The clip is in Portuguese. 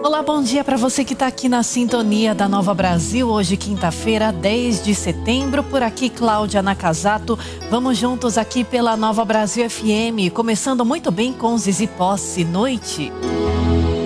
Olá, bom dia para você que está aqui na sintonia da Nova Brasil. Hoje, quinta-feira, 10 de setembro. Por aqui, Cláudia Nakazato. Vamos juntos aqui pela Nova Brasil FM. Começando muito bem com Zizi Posse. Noite.